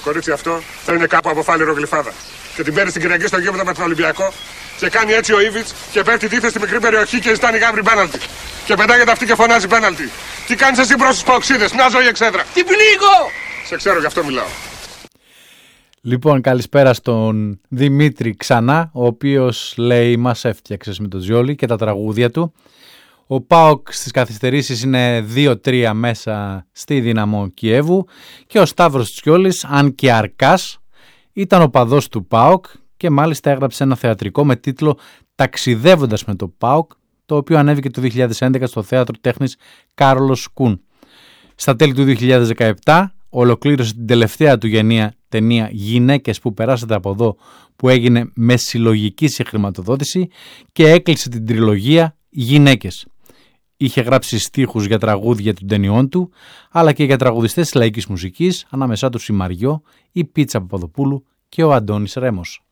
κορίτσι αυτό θα είναι κάπου από φάληρο γλυφάδα. Και την παίρνει στην Κυριακή στο γήπεδο με τον Ολυμπιακό και κάνει έτσι ο Ήβιτς και πέφτει τίθεται στη μικρή περιοχή και ζητάνει γάβρι πέναλτι. Και πετάγεται αυτή και φωνάζει πέναλτι. Τι κάνεις εσύ προς τους παοξίδες, μια ζωή εξέδρα. Τι πνίγω! Σε ξέρω, γι' αυτό μιλάω. Λοιπόν, καλησπέρα στον Δημήτρη ξανά, ο οποίος λέει μας έφτιαξες με το Τζιόλι και τα τραγούδια του. Ο ΠΑΟΚ στις καθυστερήσεις είναι 2-3 μέσα στη Δύναμο Κιέβου και ο Σταύρος Τσιόλης, αν και αρκάς, ήταν ο παδός του ΠΑΟΚ και μάλιστα έγραψε ένα θεατρικό με τίτλο «Ταξιδεύοντας με το ΠΑΟΚ», το οποίο ανέβηκε το 2011 στο Θέατρο Τέχνης Κάρολος Κουν. Στα τέλη του 2017 ολοκλήρωσε την τελευταία του ταινία «Γυναίκες που περάσατε από εδώ», που έγινε με συλλογική συγχρηματοδότηση, και έκλεισε την τριλογία «Γυναίκες». Είχε γράψει στίχους για τραγούδια των ταινιών του, αλλά και για τραγουδιστές της λαϊκής μουσικής, ανάμεσά τους η Μαριό, η Πίτσα Παπαδοπούλου και ο Αντώνης Ρέμος.